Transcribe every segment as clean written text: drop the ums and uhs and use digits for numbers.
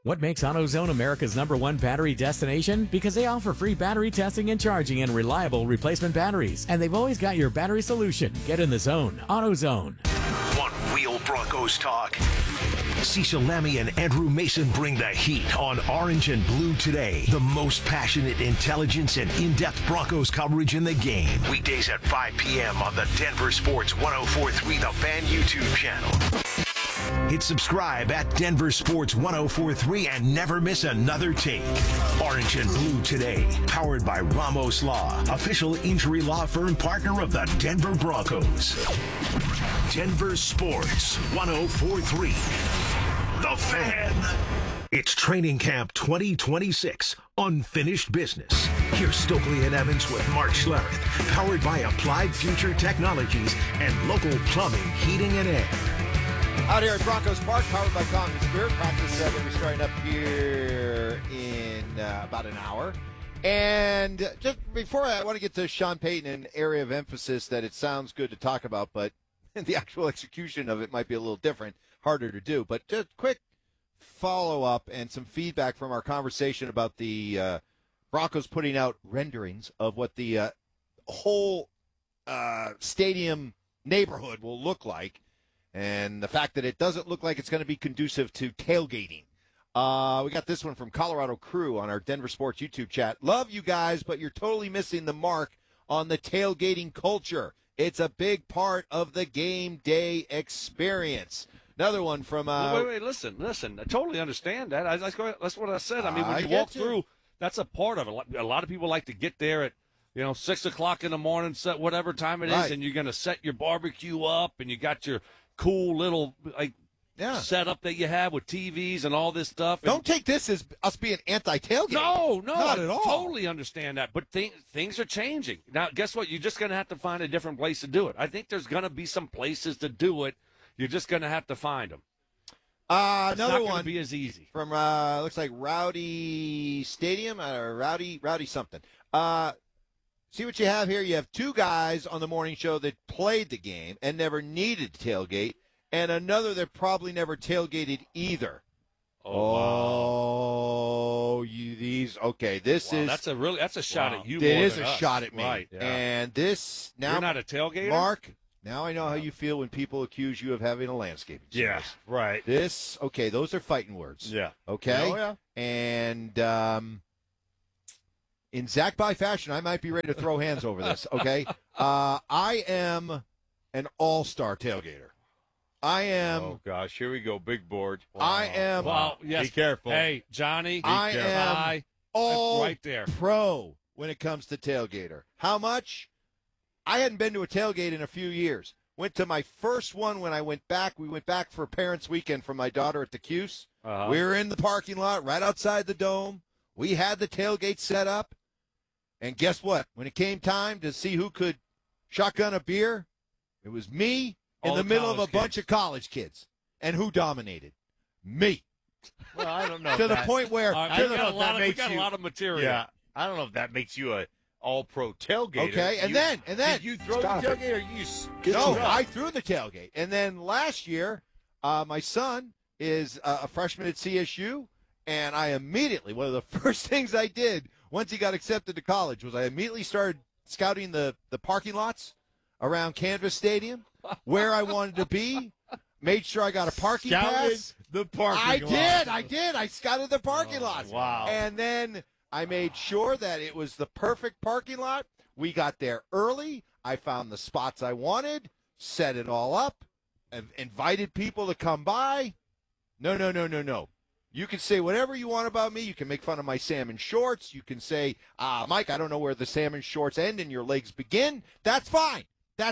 What makes AutoZone America's #1 battery destination? Because they offer free battery testing and charging and reliable replacement batteries. And they've always got your battery solution. Get in the zone. AutoZone. One Wheel Broncos talk. Cecil Lammey and Andrew Mason bring the heat on Orange and Blue Today. The most passionate intelligence and in-depth Broncos coverage in the game. Weekdays at 5 p.m. on the Denver Sports 104.3 The Fan YouTube channel. Hit subscribe at Denver Sports 104.3 and never miss another take. Orange and Blue Today, powered by Ramos Law, official injury law firm partner of the Denver Broncos. Denver Sports 104.3 The Fan. It's Training Camp 2026, Unfinished Business. Here's Stokely and Evans with Mark Schlereth, powered by Applied Future Technologies and local plumbing, heating, and air. Out here at Broncos Park, powered by Common Spirit. Practice will be starting up here in about an hour. And just before I want to get to Sean Payton, an area of emphasis that it sounds good to talk about, but the actual execution of it might be a little different, harder to do. But just quick follow-up and some feedback from our conversation about the Broncos putting out renderings of what the whole stadium neighborhood will look like, and the fact that it doesn't look like it's going to be conducive to tailgating. We got this one from Colorado Crew on our Denver Sports YouTube chat. Love you guys, but you're totally missing the mark on the tailgating culture. It's a big part of the game day experience. Another one from... wait, listen. I totally understand that. That's what I said. I mean, when you walk through, that's a part of it. A lot of people like to get there at 6 o'clock in the morning, set whatever time it is, and you're going to set your barbecue up, and you got your cool little setup that you have with TVs and all this stuff. Don't take this as us being anti-tailgate. No, not at all. I totally understand that. But things are changing. Now, guess what? You're just going to have to find a different place to do it. I think there's going to be some places to do it. You're just going to have to find them. Another not one going to be as easy. From looks like Rowdy Stadium or Rowdy something. See what you have here? You have two guys on the morning show that played the game and never needed to tailgate, and another that probably never tailgated either. This is that's a shot at you. It is a us. shot at me. Right, yeah. And this now you're not a tailgater, Mark. Now I know how you feel when people accuse you of having a landscaping service. Yeah, right. Those are fighting words. Yeah. Okay? Oh, yeah. And in Zach By fashion, I might be ready to throw hands over this, okay? I am an all-star tailgater. I am. Oh, gosh. Here we go. Big board. Wow. I am. Well, yes. Be careful. Hey, Johnny. I am all right there. pro when it comes to tailgater. How much? I hadn't been to a tailgate in a few years. Went to my first one when I went back. We went back for Parents' Weekend for my daughter at the Cuse. Uh-huh. We were in the parking lot right outside the Dome. We had the tailgate set up. And guess what? When it came time to see who could shotgun a beer, it was me in the middle of a bunch of college kids. And who dominated? Me. Well, I don't know. To the point where we got a lot of material. Yeah, I don't know if that makes you a all-pro tailgater. Okay, and then did you throw the tailgate or you? No, I threw the tailgate. And then last year, my son is a freshman at CSU, and I immediately, one of the first things I did once he got accepted to college was I immediately started scouting the parking lots around Canvas Stadium, where I wanted to be, made sure I got a parking pass. The parking lot. I did. I scouted the parking lots. Wow. And then I made sure that it was the perfect parking lot. We got there early. I found the spots I wanted, set it all up, invited people to come by. No. You can say whatever you want about me. You can make fun of my salmon shorts. You can say, Mike, I don't know where the salmon shorts end and your legs begin. That's fine.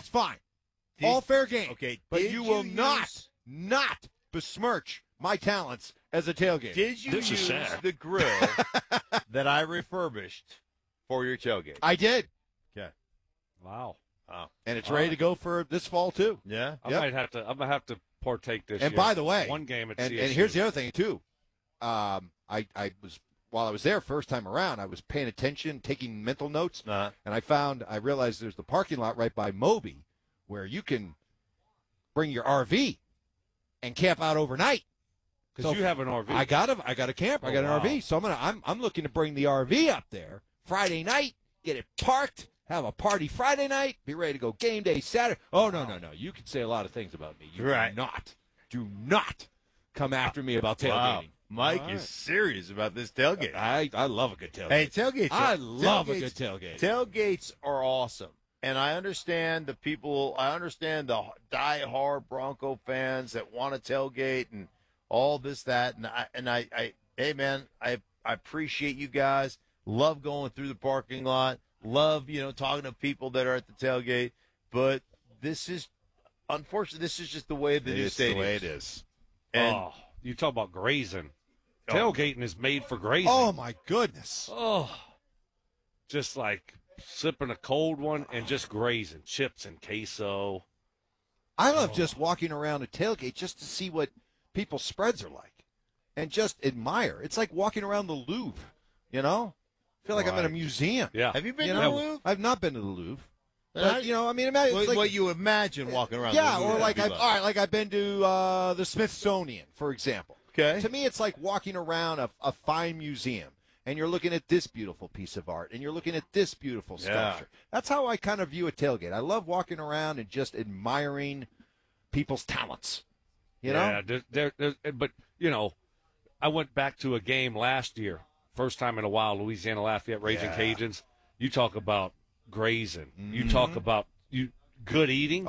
All fair game. Okay, but you will not besmirch my talents as a tailgate. Did you use the grill that I refurbished for your tailgate? I did. Okay. Wow. And it's ready to go for this fall, too. Yeah. I'm gonna have to partake this And year. by the way, one game at and CSU. here's the other thing, too. I was, while I was there first time around, I was paying attention, taking mental notes, and I realized there's the parking lot right by Moby where you can bring your RV and camp out overnight. Because you have an RV. I got a camper. I got an RV. So I'm looking to bring the RV up there Friday night, get it parked, have a party Friday night, be ready to go game day Saturday. Oh, no. You can say a lot of things about me. You do not come after me about tailgating. Wow. Mike is serious about this tailgate. I love a good tailgate. Hey, tailgates. I love a good tailgate. Tailgates are awesome. And I understand the people, I understand the die-hard Bronco fans that want to tailgate and all this, that. And I hey, man, I appreciate you guys. Love going through the parking lot. Love, talking to people that are at the tailgate. But unfortunately, this is just the way the new stadium. The way it is. And you talk about grazing. Tailgating is made for grazing. Oh, my goodness. Oh, just like sipping a cold one and just grazing. Chips and queso. I love just walking around a tailgate just to see what people's spreads are like and just admire. It's like walking around the Louvre, I feel like I'm in a museum. Yeah. have you been to the Louvre? I've not been to the Louvre. But, imagine it's like what you imagine walking around. Yeah, the Louvre. or like I've been to the Smithsonian, for example. Okay. To me, it's like walking around a fine museum, and you're looking at this beautiful piece of art, and you're looking at this beautiful sculpture. That's how I kind of view a tailgate. I love walking around and just admiring people's talents. Yeah, but I went back to a game last year, first time in a while, Louisiana Lafayette Raging Cajuns. You talk about grazing. Mm-hmm. You talk about good eating.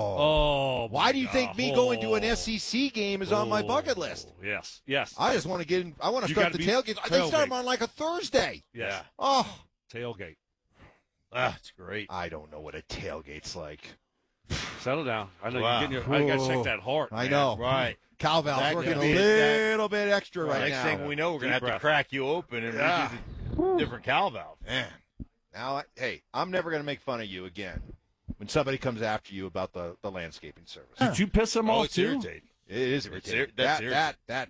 Oh, why do you think me going to an SEC game is on my bucket list? Yes. I just want to get in. I want to start the tailgate. They start them on like a Thursday. Yeah. Oh, tailgate. That's great. I don't know what a tailgate's like. Settle down. I know you're getting I got to check that heart. I know. Right. Cal Val's working a little bit extra right now. Next thing we know, we're going to have to crack you open and redo the different Cal Valve. Man. Now, hey, I'm never going to make fun of you again when somebody comes after you about the landscaping service. Did you piss them off too? Irritating. It is irritating. That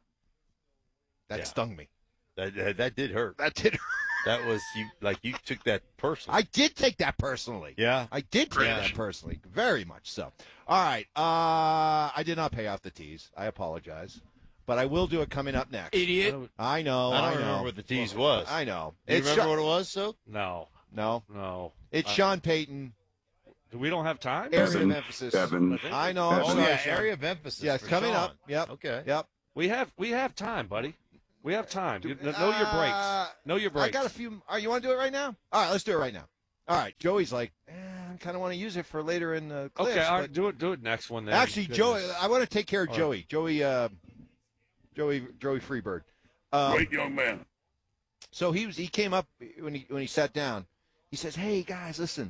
stung me. That did hurt. That did hurt. That was you took that personally. I did take that personally. Yeah. I did take that personally. Very much so. All right. I did not pay off the tease. I apologize. But I will do it coming up next. Idiot. I know. I don't remember what the tease was. I know. Do you remember what it was, so? No. It's Sean Payton. We don't have time? Area of emphasis. I know. I'm sorry, Sean. Area of emphasis. Yes, coming Sean. up. Yep. Okay. Yep. We have time, buddy. We have time. Know your breaks. Know your breaks. I got a few. You want to do it right now? All right, let's do it right now. All right. Joey's like, I kind of want to use it for later in the clips. Okay, all right, do it next one then. Actually, Joey, I want to take care of Joey. Right. Joey Freebird. Great young man. So he came up when he sat down. He says, "Hey guys, listen.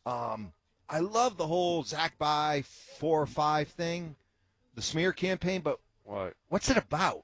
I love the whole Zach By 4 or 5 thing, the smear campaign, but what's it about?"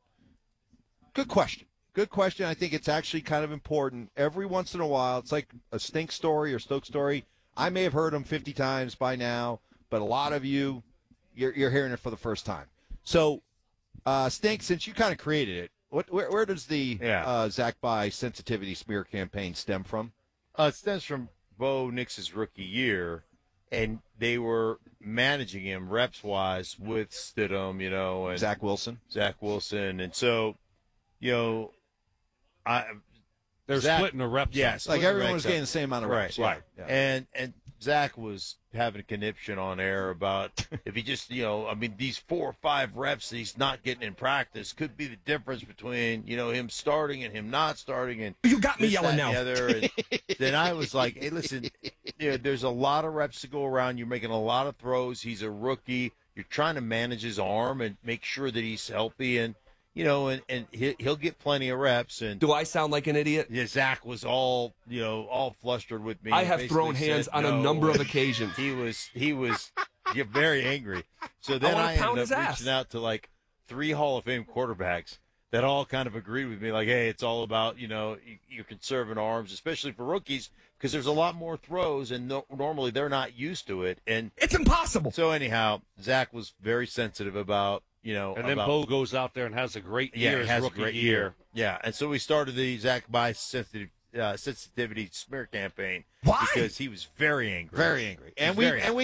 Good question. I think it's actually kind of important. Every once in a while, it's like a Stink story or Stoke story. I may have heard them 50 times by now, but a lot of you're hearing it for the first time. So, Stink, since you kind of created it, where does the Zach By sensitivity smear campaign stem from? It stems from Bo Nix's rookie year, and they were managing him reps-wise with Stidham, and Zach Wilson. And so, they're splitting the reps. Yes, like everyone was getting the same amount of reps. Right. Yeah. And Zach was having a conniption on air about if he just, these 4 or 5 reps that he's not getting in practice could be the difference between, him starting and him not starting. And you got me yelling now. And then I was like, hey, listen, there's a lot of reps to go around. You're making a lot of throws. He's a rookie. You're trying to manage his arm and make sure that he's healthy. And and he'll get plenty of reps. And do I sound like an idiot? Yeah, Zach was all flustered with me. I have thrown hands on a number of occasions. He was very angry. So then I ended up reaching out to like 3 Hall of Fame quarterbacks that all kind of agreed with me. Like, hey, it's all about you're conserving arms, especially for rookies, because there's a lot more throws, and normally they're not used to it. And it's impossible. So anyhow, Zach was very sensitive about. And then Bo goes out there and has a great year. Has rookie a great year. Yeah, and so we started the Zach By sensitivity smear campaign. Why? Because he was very angry. Very angry. And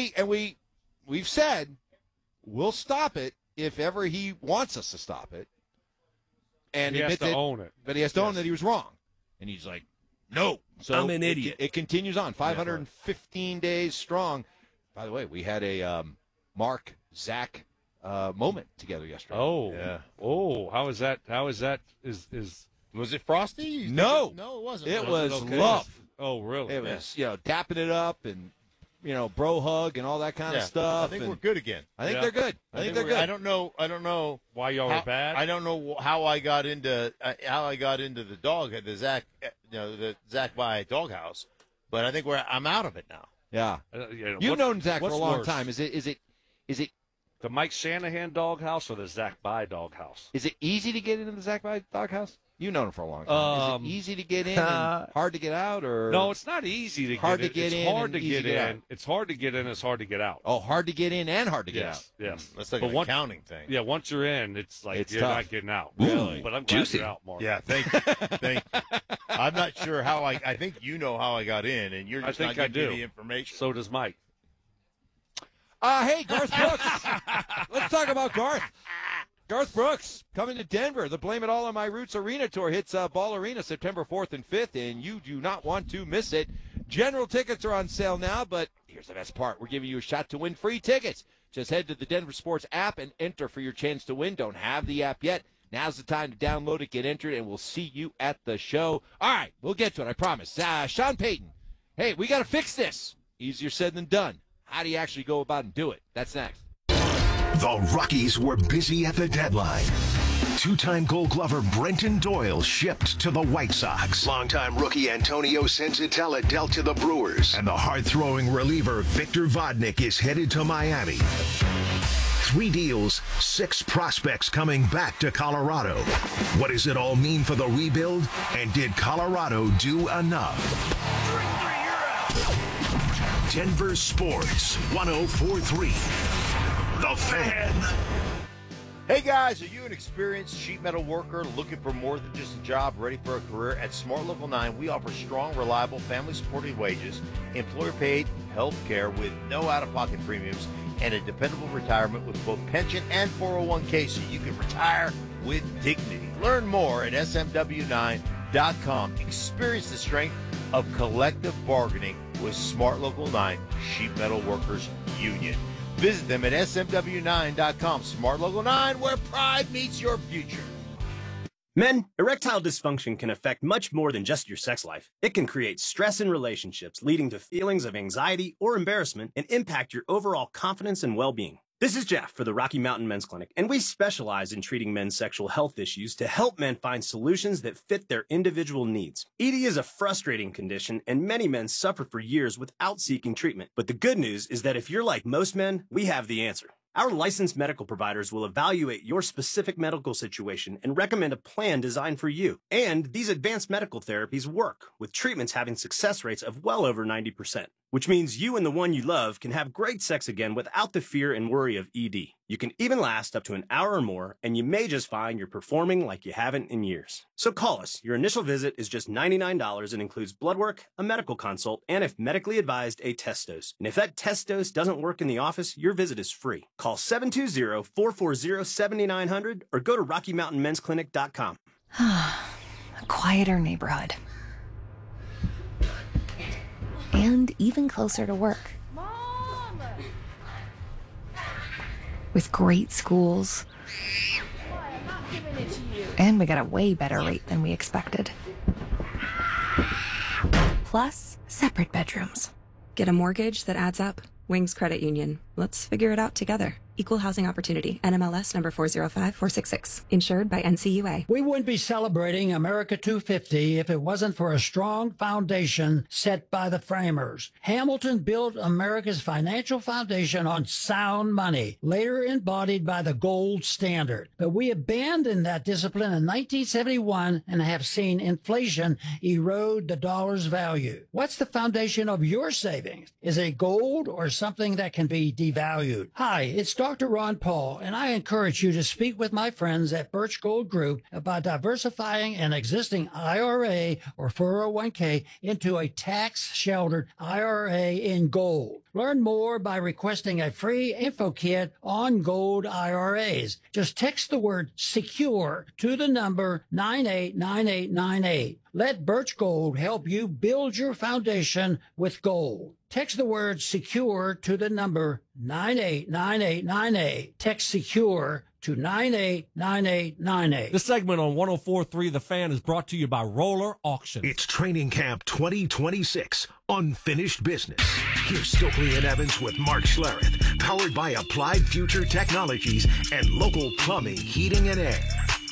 we've said we'll stop it if ever he wants us to stop it. and he has admit to that, own it. but he has to own that he was wrong. And he's like, no. So I'm an idiot. It continues on, 515 days strong. By the way, we had a Mark-Zach moment together yesterday. Oh, Yeah. Oh, how is that? How is that? Is Was it Frosty? No. No, it wasn't. It was okay? love. Oh, really? It was, dapping it up and, bro hug and all that kind of stuff. I think and we're good again. I think Yeah. they're good. I think they're good. I don't know Why y'all how, were bad? I don't know how I got into the dog at the Zach, the Zach by doghouse, but I think I'm out of it now. Yeah. You've What's- known Zach for a what's long worse? time. Is it The Mike Shanahan doghouse or the Zach By doghouse? Is it easy to get into the Zach By doghouse? You've known him for a long time. Is it easy to get in and hard to get out, or No, it's not easy to hard get to get in. in It's hard and to easy get to get in. out? It's hard to get in. It's hard to get out. hard to get in and hard to get out? Yes. That's like But an once- accounting thing. Yeah, once you're in, it's like It's you're tough. not getting out. Really? But I'm glad Juicy. you're out, Mark. Yeah, thank you. Thank you. I'm not sure how I think you know how I got in, and you're I just think not I giving do. me the information. So does Mike. Hey, Garth Brooks. Let's talk about Garth. Garth Brooks coming to Denver. The Blame It All on My Roots Arena Tour hits Ball Arena September 4th and 5th, and you do not want to miss it. General tickets are on sale now, but here's the best part. We're giving you a shot to win free tickets. Just head to the Denver Sports app and enter for your chance to win. Don't have the app yet? Now's the time to download it, get entered, and we'll see you at the show. All right, we'll get to it, I promise. Sean Payton, hey, we got to fix this. Easier said than done. How do you actually go about and do it? That's next. The Rockies were busy at the deadline. Two-time Gold Glover Brenton Doyle shipped to the White Sox. Longtime rookie Antonio Senzatella dealt to the Brewers. And the hard-throwing reliever Victor Vodnik is headed to Miami. 3 deals, 6 prospects coming back to Colorado. What does it all mean for the rebuild? And did Colorado do enough? Denver Sports 104.3. The Fan. Hey guys, are you an experienced sheet metal worker looking for more than just a job, ready for a career? At Smart Local 9, we offer strong, reliable, family-supported wages, employer-paid health care with no out-of-pocket premiums, and a dependable retirement with both pension and 401k so you can retire with dignity. Learn more at smw9.com. Experience the strength of collective bargaining with Smart Local 9 Sheet Metal Workers Union. Visit them at smw9.com. Smart Local 9, where pride meets your future. Men, erectile dysfunction can affect much more than just your sex life. It can create stress in relationships, leading to feelings of anxiety or embarrassment, and impact your overall confidence and well-being. This is Jeff for the Rocky Mountain Men's Clinic, and we specialize in treating men's sexual health issues to help men find solutions that fit their individual needs. ED is a frustrating condition, and many men suffer for years without seeking treatment. But the good news is that if you're like most men, we have the answer. Our licensed medical providers will evaluate your specific medical situation and recommend a plan designed for you. And these advanced medical therapies work, with treatments having success rates of well over 90%, which means you and the one you love can have great sex again without the fear and worry of ED. You can even last up to an hour or more, and you may just find you're performing like you haven't in years. So call us. Your initial visit is just $99 and includes blood work, a medical consult, and if medically advised, a test dose. And if that test dose doesn't work in the office, your visit is free. Call 720-440-7900 or go to RockyMountainMen'sClinic.com. A quieter neighborhood. And even closer to work. Mom! With great schools. I'm not giving it to you. And we got a way better rate than we expected. Plus, separate bedrooms. Get a mortgage that adds up. Wings Credit Union. Let's figure it out together. Equal housing opportunity. NMLS number 405466. Insured by NCUA. We wouldn't be celebrating America 250 if it wasn't for a strong foundation set by the framers. Hamilton built America's financial foundation on sound money, later embodied by the gold standard. But we abandoned that discipline in 1971 and have seen inflation erode the dollar's value. What's the foundation of your savings? Is it gold or something that can be devalued? Hi, it's Dr. Ron Paul, and I encourage you to speak with my friends at Birch Gold Group about diversifying an existing IRA or 401k into a tax-sheltered IRA in gold. Learn more by requesting a free info kit on gold IRAs. Just text the word SECURE to the number 989898. Let Birch Gold help you build your foundation with gold. Text the word SECURE to the number 989898. Text SECURE to 989898. This segment on 104.3 The Fan is brought to you by Roller Auction. It's Training Camp 2026, Unfinished Business. Here's Stokely and Evans with Mark Schlereth, powered by Applied Future Technologies and local plumbing, heating, and air.